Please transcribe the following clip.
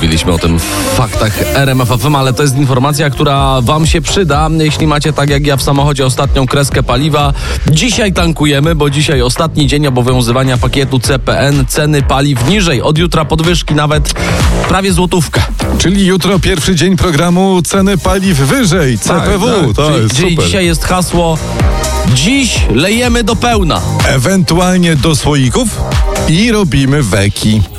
mówiliśmy o tym w faktach RMF FM, ale to jest informacja, która wam się przyda, jeśli macie tak jak ja w samochodzie ostatnią kreskę paliwa. Dzisiaj tankujemy, bo dzisiaj ostatni dzień obowiązywania pakietu CPN. Ceny paliw niżej. Od jutra podwyżki nawet prawie złotówkę. Czyli jutro pierwszy dzień programu ceny paliw wyżej. CPW, to jest czyli super. dzisiaj jest hasło: dziś lejemy do pełna. Ewentualnie do słoików i robimy weki.